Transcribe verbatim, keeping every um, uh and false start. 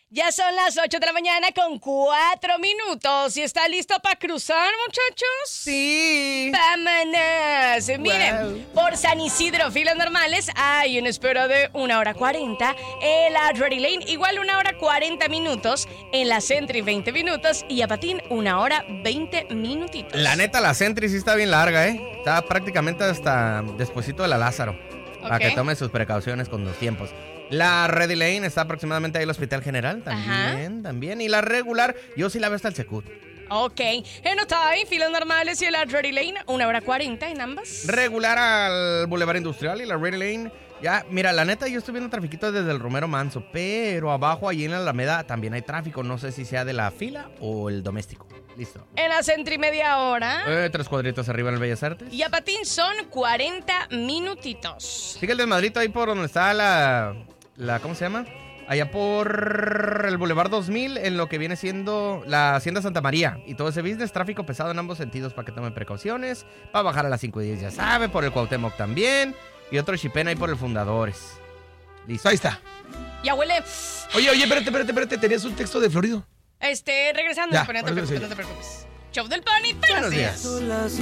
Ya son las ocho de la mañana con cuatro minutos. ¿Y está listo para cruzar, muchachos? Sí. ¡Vámonos! Wow. Miren, por San Isidro, filas normales, hay una espera de una hora cuarenta. En la Ready Lane, igual una hora cuarenta minutos. En la Sentry, veinte minutos. Y a Patín, una hora veinte minutitos. La neta, la Sentry sí está bien larga, ¿eh? Está prácticamente hasta despuesito de la Lázaro. Okay. Para que tome sus precauciones con los tiempos. La Ready Lane está aproximadamente ahí el Hospital General, también, Ajá. también. Y la regular, yo sí la veo hasta el Secut. Ok. En Otay, filas normales y la Ready Lane, una hora cuarenta en ambas. Regular al Boulevard Industrial y la Ready Lane. Ya, mira, la neta, yo estoy viendo trafiquito desde el Romero Manso, pero abajo, allí en la Alameda, también hay tráfico. No sé si sea de la fila o el doméstico. Listo. En la Sentry, media hora. Eh, tres cuadritos arriba en el Bellas Artes. Y a Patín son cuarenta minutitos. Sigue el desmadrito ahí por donde está la... la ¿Cómo se llama? Allá por el Boulevard dos mil, en lo que viene siendo la Hacienda Santa María. Y todo ese business, tráfico pesado en ambos sentidos para que tomen precauciones. Para bajar a las cinco y diez, ya sabe, por el Cuauhtémoc también. Y otro chipén ahí por el Fundadores. Listo. Ahí está. Ya huele. Oye, oye, espérate, espérate, espérate. Tenías un texto de Florido. Este, regresando, ya, no, te preocupes, no te preocupes. Show del Pony, buenos días. días.